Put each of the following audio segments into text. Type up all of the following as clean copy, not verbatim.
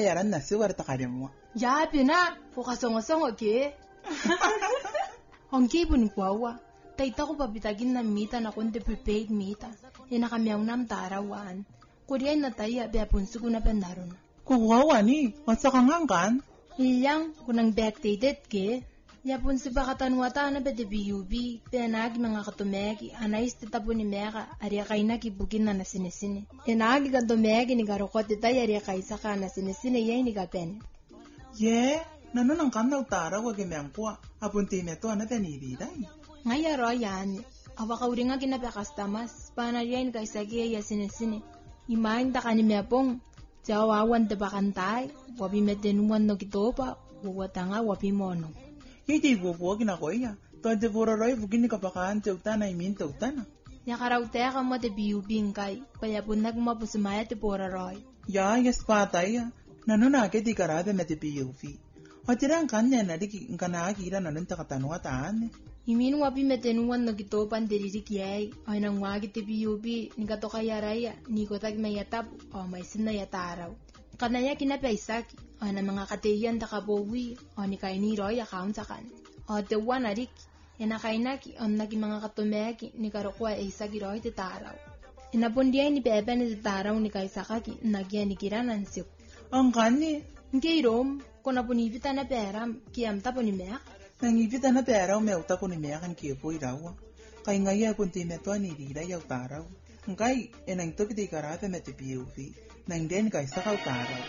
yaran na siwar ta kademwa. Ya pina, fukasongo-songo ke. Ang kibun kwawa. Taita ko papitagin na mita na kundi prepaid mita. Inakamyaw nam tarawan. Kuriay na tayo, beapunso ko na pendaron. Kuwawa ni, wasa ka ngangan? Iyang, kunang backdated ke. Yapunso ba katanwata na ba de BUB, penagi mga katumegi, anais titapo ni meka, ariya kay na kibukin na nasinesine. Inagi ka tumegi ni garukot itay ariya kay saka nasinesine yay ni gapen. Ye, nano nang kandaw tara wag imengkwa, apunti meto na tenibiday. Ngaya ro yan, awa ka uri nga kinapakastamas, panariyan kay sagi ya sinesine. Imahin ta ka ni mepong, jawawan te bakantay, wabi metenuan no kitopa, wawatanga wabi mono. Hindi bubuo ginakoya. Tuwante puraroy bugin ni kapakaan teutan ay min teutan. Yakarautaya ka mo te BUB kay, payapun nagmapusumaya te puraroy. Ya, yes patay. Nano na ke di karade me te PUV. O tirang kanya na di kanakira na nun takatanwa taan. Imin wapi metenuan no kitopan diririk yay, ay nang wagi te BUB, ni kato kayaraya, ni kotag mayatap, o may sinayataraw. Kanaya kinapaisaki, o na mga katehian takabowi, o ni kainiroy account sakan. O te wanarik, enakainaki, o nagi mga katumeki, ni karukwa e isagiroy te taraw. Inapundiay ni bebe ni te taraw ni kaisakaki, nagyan ni kiranan sip. Ang kani? Ngay rom, kung napunipita na peram, kiyam tapo ni mek. Nangipita na pera o meuta ko ni mekan kipo irawa. Kay ngaya punti meto ni rida yaw taraw. Ngay, enang to kiti karate me te PUV. Nang den kay sakaw taraw.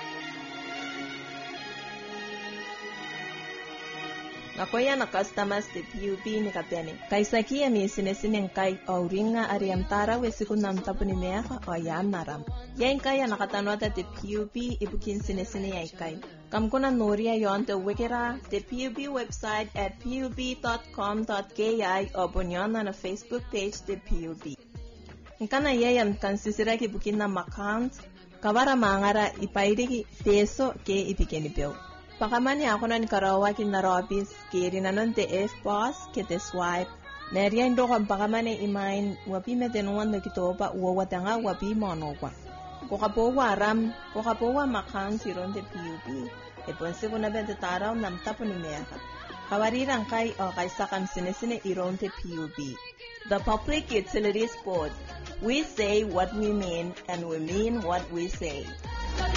Nakoya na customers de PUB ni kapene. Kaysa kia mi sinesinen kay auringa ariam tara wesiku nam tapu ni meaka o yam naram. Yain kaya nakatanwata de PUB ibukin sinesine yay kay. Kamkuna noria yon te wikira de PUB website at pub.com.ki o bunyon na Facebook page de PUB. Nkana yayam kan sisira ki bukin na account kabara mangara ipairiki peso ke ipikeni peo. Pakamani ako na ni karawa kin narobis kiri na nun te F-boss kete swipe. Neriyan do kang pakamani imain wapi metenuan na kitopa uwawatanga wapi monokwa. Kukapowa ram, kukapowa makang siron te PUB. Iponsi ko na bente taraw nam tapo ni meka. Kawarirang kay o kay sakam sinesine iron te PUB. The Public Utilities Board. We say what we mean and we mean what we say.